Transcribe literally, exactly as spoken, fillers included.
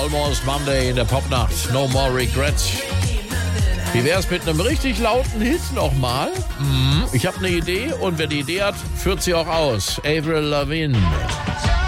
Almost Monday in der Popnacht. No More Regrets. Wie wär's mit einem richtig lauten Hit nochmal? Mhm. Ich habe eine Idee und wer die Idee hat, führt sie auch aus. Avril Lavigne.